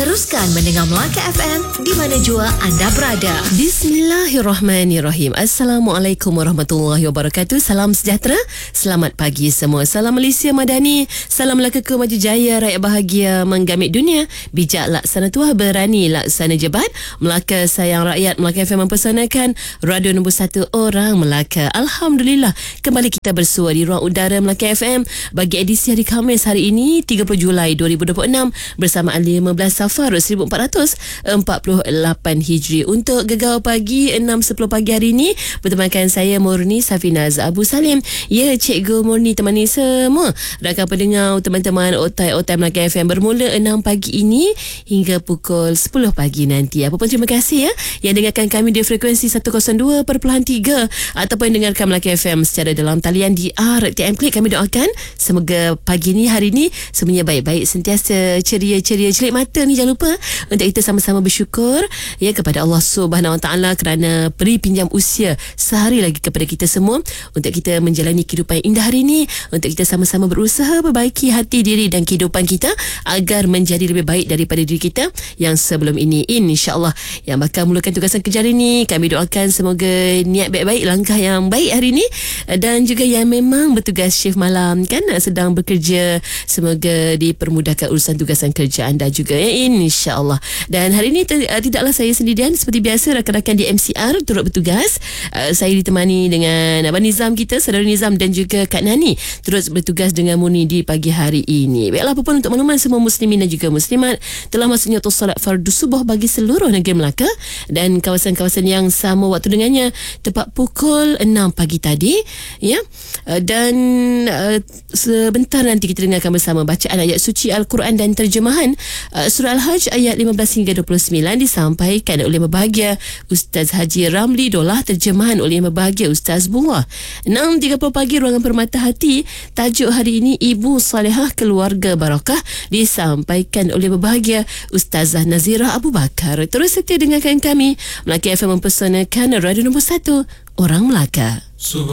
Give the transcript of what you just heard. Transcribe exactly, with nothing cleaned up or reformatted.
Teruskan mendengar Melaka F M di mana jua anda berada. Bismillahirrahmanirrahim. Assalamualaikum warahmatullahi wabarakatuh. Salam sejahtera. Selamat pagi semua. Salam Malaysia Madani. Salam Melaka ke Maju Jaya. Rakyat bahagia menggamit dunia. Bijak laksana tuah, berani laksana jebat. Melaka sayang rakyat. Melaka F M mempersanakan radio nombor satu orang Melaka. Alhamdulillah, kembali kita bersua di ruang udara Melaka F M bagi edisi hari Khamis hari ini tiga puluh Julai dua ribu dua puluh enam bersamaan lima belas Safar seribu empat ratus empat puluh lapan Hijri. Untuk Gegar Pagi enam sepuluh pagi hari ini bertemankan saya Murni Safinaz Abu Salim. Ya, Cikgu Murni temani semua rakan pendengar, teman-teman otai-otai Melaka F M bermula enam pagi ini hingga pukul sepuluh pagi nanti. Apa pun terima kasih ya yang dengarkan kami di frekuensi seratus dua perpuluhan tiga ataupun dengarkan Melaka F M secara dalam talian di R T M Klik. Kami doakan semoga pagi ni, hari ni semuanya baik-baik, sentiasa ceria-ceria, celik mata ni. Jangan lupa untuk kita sama-sama bersyukur ya kepada Allah Subhanahu Wa Taala kerana beri pinjam usia sehari lagi kepada kita semua untuk kita menjalani kehidupan yang indah hari ini, untuk kita sama-sama berusaha perbaiki hati diri dan kehidupan kita agar menjadi lebih baik daripada diri kita yang sebelum ini, insya-Allah. Yang bakal mulakan tugasan kerja hari ini, kami doakan semoga niat baik-baik, langkah yang baik hari ini, dan juga yang memang bertugas shift malam kan sedang bekerja, semoga dipermudahkan urusan tugasan kerja anda juga ya, insya-Allah. Dan hari ini uh, tidaklah saya sendirian, seperti biasa rakan-rakan di M C R turut bertugas. Uh, saya ditemani dengan Abang Nizam kita, Saudara Nizam, dan juga Kak Nani turut bertugas dengan Muni di pagi hari ini. Baiklah, apapun untuk makluman semua muslimin dan juga muslimat, telah masuknya waktu solat fardu subuh bagi seluruh negeri Melaka dan kawasan-kawasan yang sama waktu dengannya tepat pukul enam pagi tadi ya. Uh, dan uh, sebentar nanti kita dengarkan bersama bacaan ayat suci Al-Quran dan terjemahan uh, surah Al-Hajj ayat lima belas hingga dua puluh sembilan disampaikan oleh Yang Berbahagia Ustaz Haji Ramli Dolah, terjemahan oleh Yang Berbahagia Ustaz Bullah. enam tiga puluh pagi ruangan Permata Hati, tajuk hari ini Ibu Salihah Keluarga Barakah, disampaikan oleh Yang Berbahagia Ustazah Nazirah Abu Bakar. Terus setia dengarkan kami Melaka F M mempersanakan radio nombor satu orang Melaka.